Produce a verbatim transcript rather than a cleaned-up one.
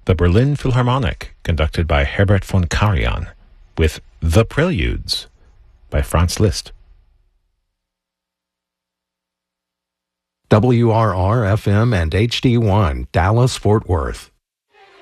the Berlin Philharmonic, conducted by Herbert von Karajan, with The Preludes by Franz Liszt. W R R F M and H D one, Dallas, Fort Worth.